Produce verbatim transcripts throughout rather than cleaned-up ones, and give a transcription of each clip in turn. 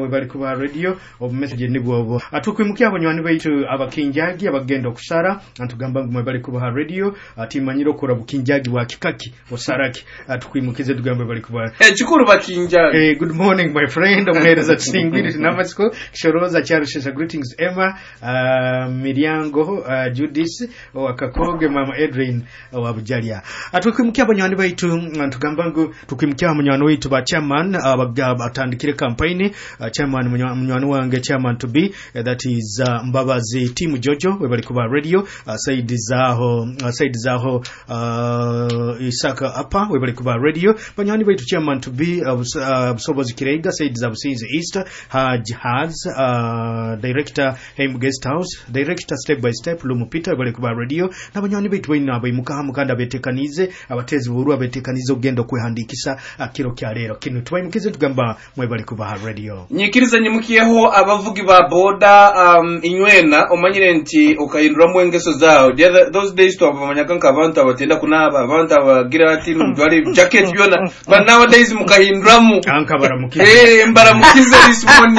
we bali ku radio of message ni bwobo atukwimukia abanywanyi baitu abakinjagi abagenda okusara antugamba ngumwe bali ku radio atimanyiro kora bukinjagi wa kikaki osaraki atukwimukize tugambe bali ku eh chikuru bakinjagi eh good morning my friend omwereza tsingwiri namasiko shoroza charishisa greetings Emma uh, Miriango uh, Judith wakakoge mama Edwin wabujalia atukwimukia abanywanyi baitu antugamba ngo tukwimukia abanywanyi baitu ba chairman abatandikire campaign uh, chairman munywani wange chairman to be uh, that is uh, Mbabazi team Jojo we bali ku radio uh, Said Zaho uh, Said Zaho uh, Isaka apa we bali ku radio banywani baitu chairman to be uh, uh, Sobozi Kirega Said Zabusinze East Haj Haz uh, director Hem Guest House director Step by Step Lumupita bali ku radio na banywani baitu baina abayimuka mukanda betekanize abatezi buru abetekanize ogendo kwehandikisa uh, kiro kya lero kinu twayimukize tugamba mwe bali ku radio nyikiriza nyimukiyeho abavugi ba boda um, inywena omanyire nti okayindura mu engeso zao those days to abamanyakanka abantu abatenda kunaba abantu abagira ati ndwali jacket byona but nowadays mukahinduramu anka baramukiza eh mbaramukiza this morning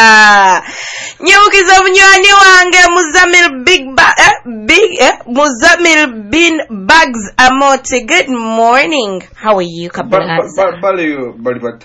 nyimukiza munywani wange Muzamil big ba eh, big eh, Muzamil bin bags amote. Good morning, how are you kablaza bali bali bat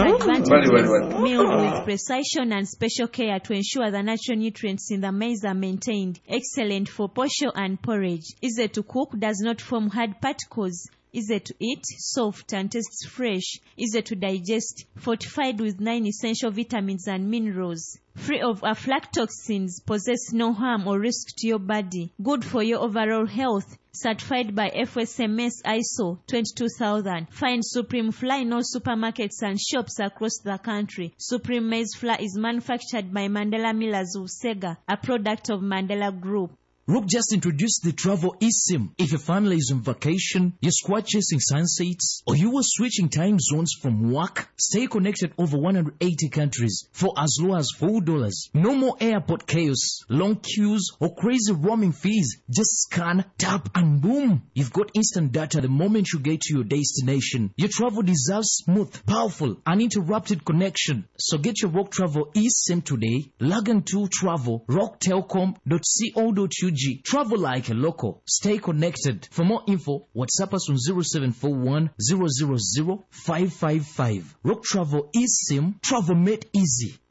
meal with precision and special care to ensure the natural nutrients in the maize are maintained. Excellent for posho and porridge. Easy to cook, does not form hard particles. Easy to eat, soft and tastes fresh. Easy to digest, fortified with nine essential vitamins and minerals. Free of aflatoxins, possess no harm or risk to your body. Good for your overall health. Certified by F S M S I S O twenty-two thousand. Find Supreme Flour in all supermarkets and shops across the country. Supreme Maize Flour is manufactured by Mandela Millers of Sega, a product of Mandela Group. Rook just introduced the travel eSIM. If your family is on vacation, you're squad chasing sunsets, or you were switching time zones from work, stay connected over one hundred eighty countries for as low as four dollars. No more airport chaos, long queues, or crazy roaming fees. Just scan, tap, and boom. You've got instant data the moment you get to your destination. Your travel deserves smooth, powerful, uninterrupted connection. So get your Rock Travel eSIM today. Log on to travel rock telcom dot co dot u g. Travel like a local. Stay connected. For more info, WhatsApp us on zero seven four one zero zero zero five five five. Rock Travel eSIM. Travel made easy.